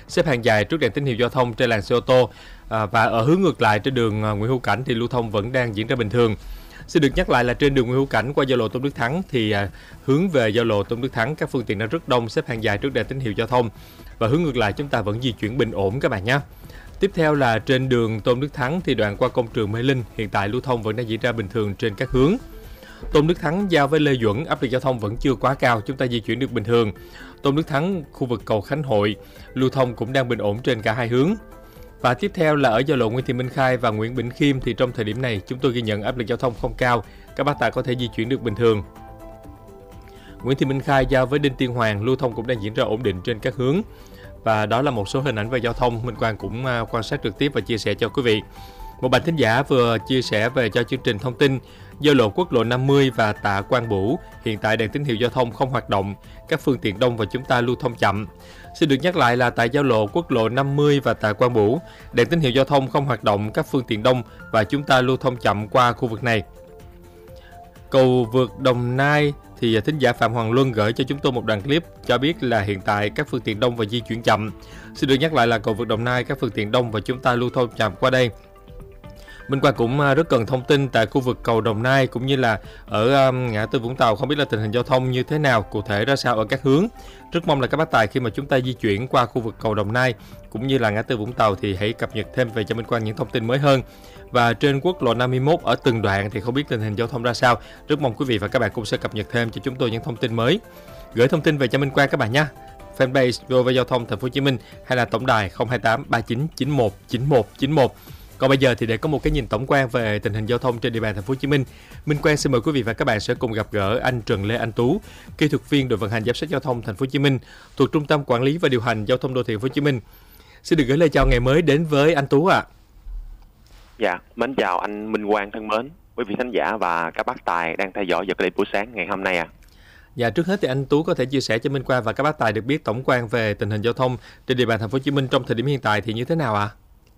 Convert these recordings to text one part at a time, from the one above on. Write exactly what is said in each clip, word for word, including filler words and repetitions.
xếp hàng dài trước đèn tín hiệu giao thông trên làn xe ô tô, à, và ở hướng ngược lại trên đường Nguyễn Hữu Cảnh thì lưu thông vẫn đang diễn ra bình thường. Xin được nhắc lại là trên đường Nguyễn Hữu Cảnh qua giao lộ Tôn Đức Thắng thì à, hướng về giao lộ Tôn Đức Thắng các phương tiện đang rất đông, xếp hàng dài trước đèn tín hiệu giao thông, và hướng ngược lại chúng ta vẫn di chuyển bình ổn các bạn nhé. Tiếp theo là trên đường Tôn Đức Thắng thì đoạn qua công trường Mê Linh, hiện tại lưu thông vẫn đang diễn ra bình thường trên các hướng. Tôn Đức Thắng giao với Lê Duẩn, áp lực giao thông vẫn chưa quá cao, chúng ta di chuyển được bình thường. Tôn Đức Thắng, khu vực cầu Khánh Hội, lưu thông cũng đang bình ổn trên cả hai hướng. Và tiếp theo là ở giao lộ Nguyễn Thị Minh Khai và Nguyễn Bỉnh Khiêm thì trong thời điểm này chúng tôi ghi nhận áp lực giao thông không cao, các bác tài có thể di chuyển được bình thường. Nguyễn Thị Minh Khai giao với Đinh Tiên Hoàng, lưu thông cũng đang diễn ra ổn định trên các hướng. Và đó là một số hình ảnh về giao thông Minh Quang cũng quan sát trực tiếp và chia sẻ cho quý vị. Một bạn thính giả vừa chia sẻ về cho chương trình thông tin giao lộ quốc lộ năm mươi và Tạ Quang Bửu, hiện tại đèn tín hiệu giao thông không hoạt động, các phương tiện đông và chúng ta lưu thông chậm. Xin được nhắc lại là tại giao lộ quốc lộ năm mươi và Tạ Quang Bửu, đèn tín hiệu giao thông không hoạt động, các phương tiện đông và chúng ta lưu thông chậm qua khu vực này. Cầu vượt Đồng Nai thì thính giả Phạm Hoàng Luân gửi cho chúng tôi một đoạn clip cho biết là hiện tại các phương tiện đông và di chuyển chậm. Xin được nhắc lại là cầu vượt Đồng Nai các phương tiện đông và chúng ta lưu thông chậm qua đây. Minh Quang cũng rất cần thông tin tại khu vực cầu Đồng Nai cũng như là ở ngã tư Vũng Tàu, không biết là tình hình giao thông như thế nào, cụ thể ra sao ở các hướng. Rất mong là các bác tài khi mà chúng ta di chuyển qua khu vực cầu Đồng Nai cũng như là ngã tư Vũng Tàu thì hãy cập nhật thêm về cho Minh Quang những thông tin mới hơn. Và trên quốc lộ năm mươi mốt ở từng đoạn thì không biết tình hình giao thông ra sao. Rất mong quý vị và các bạn cũng sẽ cập nhật thêm cho chúng tôi những thông tin mới. Gửi thông tin về cho Minh Quang các bạn nhé. Fanpage vê o vê Giao thông Thành phố Hồ Chí Minh hay là tổng đài không hai tám ba chín chín một chín một chín một. Còn bây giờ thì để có một cái nhìn tổng quan về tình hình giao thông trên địa bàn Thành phố Hồ Chí Minh, Minh Quang xin mời quý vị và các bạn sẽ cùng gặp gỡ anh Trần Lê Anh Tú, kỹ thuật viên đội vận hành giám sát giao thông Thành phố Hồ Chí Minh thuộc Trung tâm Quản lý và Điều hành Giao thông Đô thị Thành phố Hồ Chí Minh. Xin được gửi lời chào ngày mới đến với anh Tú ạ. À. Dạ, mến chào anh Minh Quang thân mến, quý vị khán giả và các bác tài đang theo dõi giờ clip buổi sáng ngày hôm nay ạ. À. Dạ, trước hết thì anh Tú có thể chia sẻ cho Minh Quang và các bác tài được biết tổng quan về tình hình giao thông trên địa bàn Thành phố Hồ Chí Minh trong thời điểm hiện tại thì như thế nào ạ? À?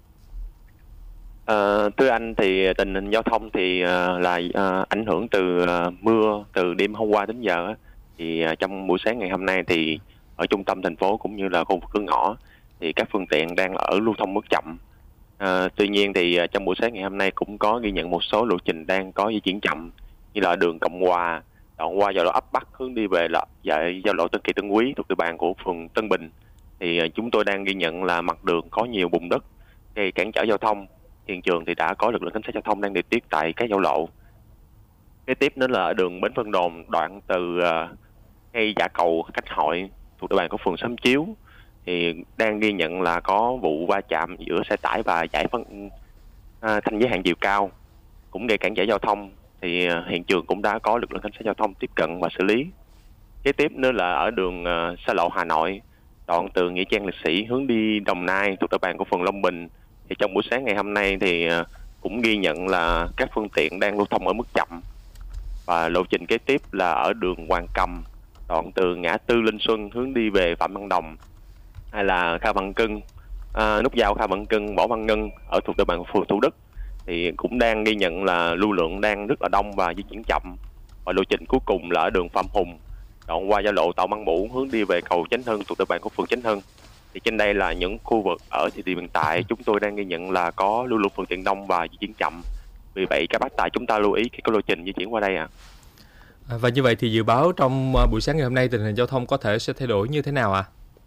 À, thưa anh thì tình hình giao thông thì uh, là uh, ảnh hưởng từ uh, mưa từ đêm hôm qua đến giờ. Thì uh, trong buổi sáng ngày hôm nay thì ở trung tâm thành phố cũng như là khu vực cửa ngõ thì các phương tiện đang ở lưu thông mức chậm. À, tuy nhiên thì uh, trong buổi sáng ngày hôm nay cũng có ghi nhận một số lộ trình đang có di chuyển chậm, như là đường Cộng Hòa đoạn qua giao lộ ấp Bắc hướng đi về là dạy giao lộ Tân Kỳ Tân Quý thuộc địa bàn của phường Tân Bình. Thì uh, chúng tôi đang ghi nhận là mặt đường có nhiều bùn đất gây cản trở giao thông. Hiện trường thì đã có lực lượng cảnh sát giao thông đang điều tiết tại các giao lộ. Kế tiếp nữa là ở đường Bến Vân Đồn đoạn từ uh, ngay Dạ Cầu Cách Hội thuộc địa bàn của phường Sớm Chiếu thì đang ghi nhận là có vụ va chạm giữa xe tải và giải phân uh, thanh giới hạn chiều cao cũng gây cản trở giao thông. Thì uh, hiện trường cũng đã có lực lượng cảnh sát giao thông tiếp cận và xử lý. Kế tiếp nữa là ở đường uh, xa lộ Hà Nội đoạn từ Nghĩa Trang Liệt Sĩ hướng đi Đồng Nai thuộc địa bàn của phường Long Bình. Thì trong buổi sáng ngày hôm nay thì cũng ghi nhận là các phương tiện đang lưu thông ở mức chậm. Và lộ trình kế tiếp là ở đường Hoàng Cầm đoạn từ ngã tư Linh Xuân hướng đi về Phạm Văn Đồng hay là Kha Văn Cưng, à, nút giao Kha Văn Cưng, Võ Văn Ngân ở thuộc địa bàn của phường Thủ Đức thì cũng đang ghi nhận là lưu lượng đang rất là đông và di chuyển chậm. Và lộ trình cuối cùng là ở đường Phạm Hùng đoạn qua giao lộ Tàu Măng Bủ hướng đi về cầu Chánh Hưng thuộc địa bàn của phường Chánh Hưng. Thì trên đây là những khu vực ở thời điểm hiện tại chúng tôi đang ghi nhận là có lưu lượng phương tiện đông và di chuyển chậm. Vì vậy các bác tài chúng ta lưu ý khi có lộ trình di chuyển qua đây ạ. À. Và như vậy thì dự báo trong buổi sáng ngày hôm nay tình hình giao thông có thể sẽ thay đổi như thế nào ạ?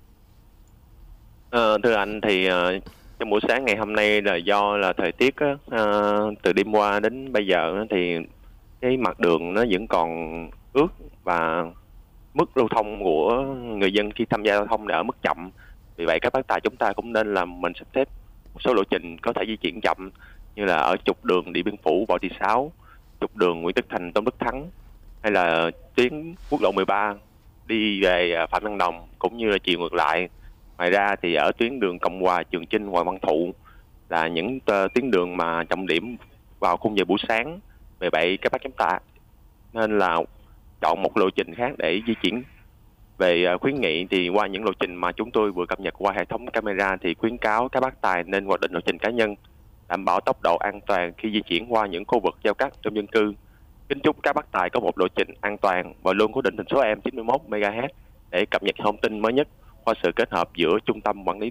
À? À, thưa anh thì uh, trong buổi sáng ngày hôm nay là do là thời tiết á, uh, từ đêm qua đến bây giờ thì cái mặt đường nó vẫn còn ướt và mức lưu thông của người dân khi tham gia giao thông đã ở mức chậm. Vì vậy các bác tài chúng ta cũng nên là mình sắp xếp một số lộ trình có thể di chuyển chậm, như là ở trục đường Điện Biên Phủ Võ Thị Sáu, trục đường Nguyễn Tất Thành Tôn Đức Thắng, hay là tuyến quốc lộ mười ba đi về Phạm Văn Đồng cũng như là chiều ngược lại. Ngoài ra thì ở tuyến đường Cộng Hòa, Trường Chinh, Hoàng Văn Thụ là những uh, tuyến đường mà trọng điểm vào khung giờ buổi sáng. Vì vậy các bác chúng ta nên là chọn một lộ trình khác để di chuyển. Về khuyến nghị thì qua những lộ trình mà chúng tôi vừa cập nhật qua hệ thống camera thì khuyến cáo các bác tài nên hoạch định lộ trình cá nhân, đảm bảo tốc độ an toàn khi di chuyển qua những khu vực giao cắt trong dân cư. Kính chúc các bác tài có một lộ trình an toàn và luôn cố định tần số a em chín mươi mốt mê ga héc để cập nhật thông tin mới nhất qua sự kết hợp giữa Trung tâm Quản lý